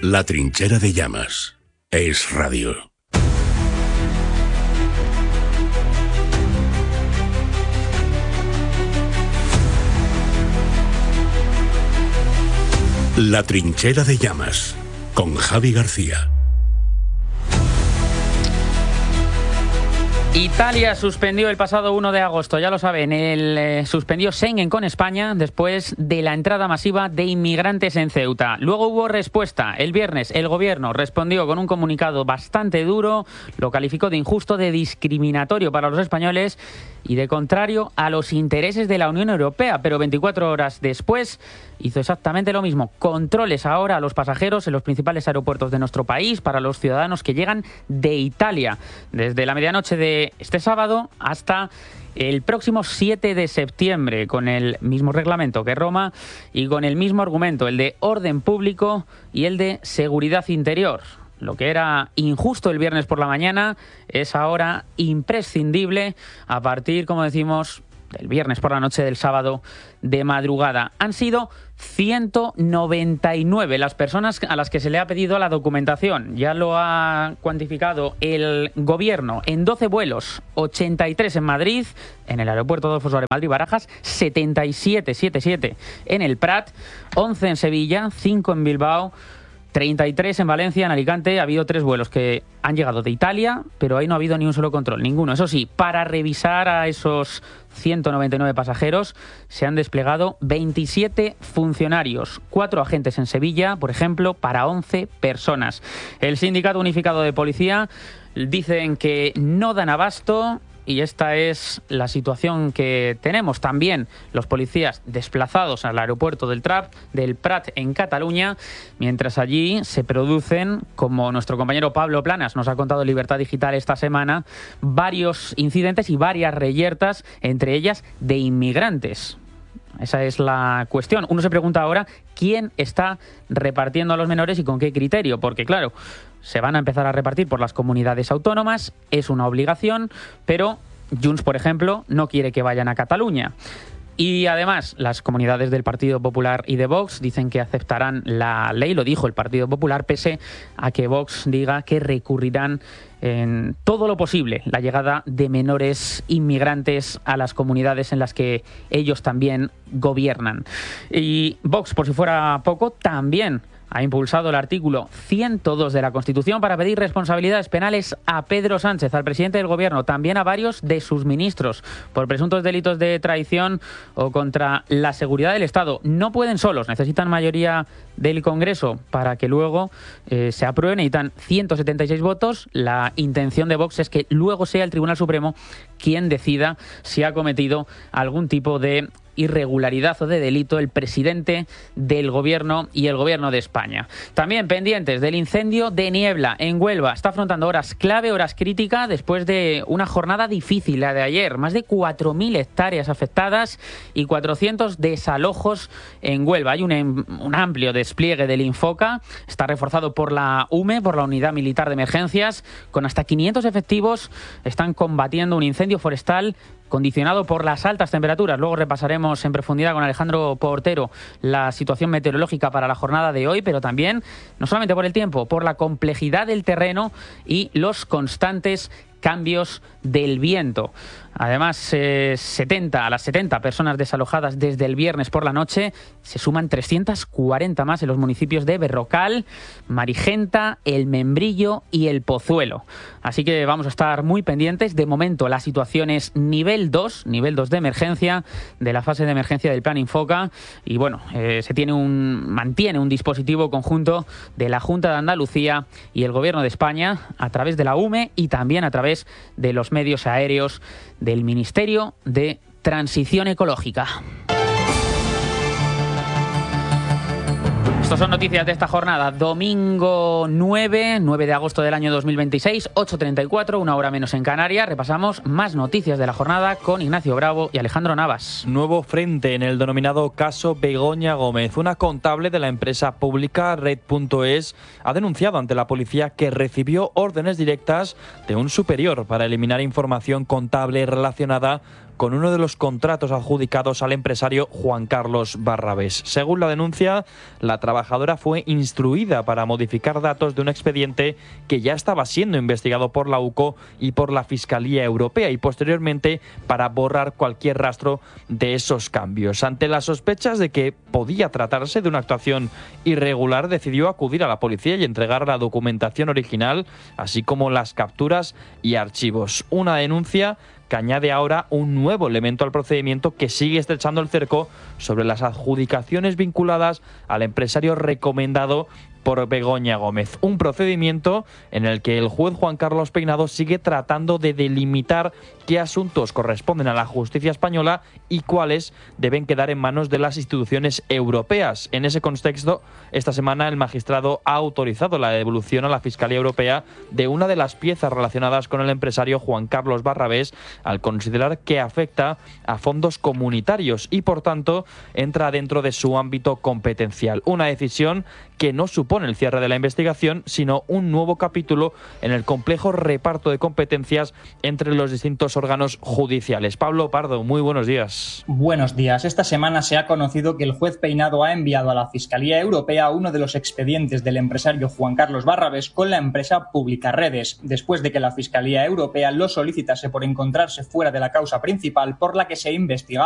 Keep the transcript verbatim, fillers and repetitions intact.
La Trinchera de Llamas. Es Radio. La Trinchera de Llamas, con Javi García. Italia suspendió el pasado uno de agosto, ya lo saben, el eh, suspendió Schengen con España después de la entrada masiva de inmigrantes en Ceuta. Luego hubo respuesta. El viernes el gobierno respondió con un comunicado bastante duro, lo calificó de injusto, de discriminatorio para los españoles y de contrario a los intereses de la Unión Europea, pero veinticuatro horas después hizo exactamente lo mismo. Controles ahora a los pasajeros en los principales aeropuertos de nuestro país para los ciudadanos que llegan de Italia, desde la medianoche de este sábado hasta el próximo siete de septiembre, con el mismo reglamento que Roma y con el mismo argumento, el de orden público y el de seguridad interior. Lo que era injusto el viernes por la mañana es ahora imprescindible a partir, como decimos, del viernes por la noche del sábado de madrugada. Han sido ciento noventa y nueve las personas a las que se le ha pedido la documentación. Ya lo ha cuantificado el gobierno en doce vuelos, ochenta y tres en Madrid, en el aeropuerto Adolfo Suárez Madrid-Barajas, setenta y siete, setenta y siete en el Prat, once en Sevilla, cinco en Bilbao, treinta y tres en Valencia. En Alicante ha habido tres vuelos que han llegado de Italia, pero ahí no ha habido ni un solo control, ninguno. Eso sí, para revisar a esos ciento noventa y nueve pasajeros se han desplegado veintisiete funcionarios, cuatro agentes en Sevilla, por ejemplo, para once personas. El Sindicato Unificado de Policía dicen que no dan abasto. Y esta es la situación que tenemos. También los policías desplazados al aeropuerto del, Trap, del Prat en Cataluña, mientras allí se producen, como nuestro compañero Pablo Planas nos ha contado en Libertad Digital esta semana, varios incidentes y varias reyertas, entre ellas de inmigrantes. Esa es la cuestión. Uno se pregunta ahora quién está repartiendo a los menores y con qué criterio, porque claro, se van a empezar a repartir por las comunidades autónomas, es una obligación, pero Junts, por ejemplo, no quiere que vayan a Cataluña. Y además, las comunidades del Partido Popular y de Vox dicen que aceptarán la ley, lo dijo el Partido Popular, pese a que Vox diga que recurrirán en todo lo posible la llegada de menores inmigrantes a las comunidades en las que ellos también gobiernan. Y Vox, por si fuera poco, también ha impulsado el artículo ciento dos de la Constitución para pedir responsabilidades penales a Pedro Sánchez, al presidente del Gobierno, también a varios de sus ministros, por presuntos delitos de traición o contra la seguridad del Estado. No pueden solos, necesitan mayoría del Congreso para que luego eh, se aprueben. Necesitan ciento setenta y seis votos. La intención de Vox es que luego sea el Tribunal Supremo quien decida si ha cometido algún tipo de irregularidad o de delito el presidente del Gobierno y el Gobierno de España. También pendientes del incendio de Niebla en Huelva. Está afrontando horas clave, horas críticas, después de una jornada difícil, la de ayer. Más de cuatro mil hectáreas afectadas y cuatrocientos desalojos en Huelva. Hay un, un amplio despliegue del Infoca. Está reforzado por la U M E, por la Unidad Militar de Emergencias. Con hasta quinientos efectivos están combatiendo un incendio forestal condicionado por las altas temperaturas. Luego repasaremos en profundidad con Alejandro Portero la situación meteorológica para la jornada de hoy, pero también, no solamente por el tiempo, por la complejidad del terreno y los constantes cambios del viento. Además, eh, setenta a las setenta personas desalojadas desde el viernes por la noche. Se suman trescientas cuarenta más en los municipios de Berrocal, Marigenta, El Membrillo y El Pozuelo. Así que vamos a estar muy pendientes. De momento, la situación es nivel dos, nivel dos de emergencia, de la fase de emergencia del Plan Infoca. Y bueno, eh, se tiene un, mantiene un dispositivo conjunto de la Junta de Andalucía y el Gobierno de España a través de la U M E y también a través de los medios aéreos del Ministerio de Transición Ecológica. Estas son noticias de esta jornada, domingo nueve, nueve de agosto del año dos mil veintiséis, ocho treinta y cuatro, una hora menos en Canarias. Repasamos más noticias de la jornada con Ignacio Bravo y Alejandro Navas. Nuevo frente en el denominado caso Begoña Gómez. Una contable de la empresa pública Red punto es ha denunciado ante la policía que recibió órdenes directas de un superior para eliminar información contable relacionada con uno de los contratos adjudicados al empresario Juan Carlos Barrabés. Según la denuncia, la trabajadora fue instruida para modificar datos de un expediente que ya estaba siendo investigado por la U C O y por la Fiscalía Europea, y posteriormente para borrar cualquier rastro de esos cambios. Ante las sospechas de que podía tratarse de una actuación irregular, decidió acudir a la policía y entregar la documentación original, así como las capturas y archivos. Una denuncia que añade ahora un nuevo elemento al procedimiento que sigue estrechando el cerco sobre las adjudicaciones vinculadas al empresario recomendado por Begoña Gómez. Un procedimiento en el que el juez Juan Carlos Peinado sigue tratando de delimitar qué asuntos corresponden a la justicia española y cuáles deben quedar en manos de las instituciones europeas. En ese contexto, esta semana el magistrado ha autorizado la devolución a la Fiscalía Europea de una de las piezas relacionadas con el empresario Juan Carlos Barrabés, al considerar que afecta a fondos comunitarios y, por tanto, entra dentro de su ámbito competencial. Una decisión que no supone el cierre de la investigación, sino un nuevo capítulo en el complejo reparto de competencias entre los distintos órganos judiciales. Pablo Pardo, muy buenos días. Buenos días. Esta semana se ha conocido que el juez Peinado ha enviado a la Fiscalía Europea uno de los expedientes del empresario Juan Carlos Barrabés con la empresa Publicaredes, después de que la Fiscalía Europea lo solicitase por encontrarse fuera de la causa principal por la que se investiga